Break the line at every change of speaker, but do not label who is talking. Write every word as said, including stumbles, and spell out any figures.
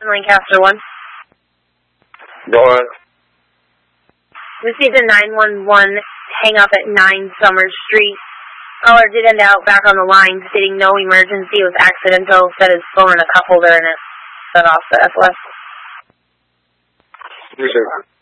Lancaster one.
Go on.
Received a nine one one hang up at nine Summer Street. Caller did end out back on the line stating no emergency was accidental, set his phone in a cup holder and it set off the S O S.
Yes, sir.